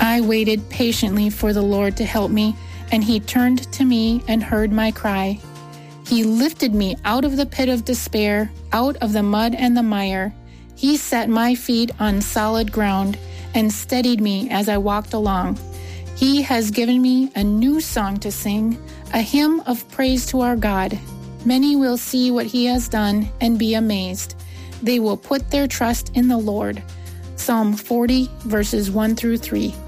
I waited patiently for the Lord to help me, and He turned to me and heard my cry. He lifted me out of the pit of despair, out of the mud and the mire. He set my feet on solid ground and steadied me as I walked along. He has given me a new song to sing, a hymn of praise to our God. Many will see what He has done and be amazed. They will put their trust in the Lord. Psalm 40, verses 1 through 3.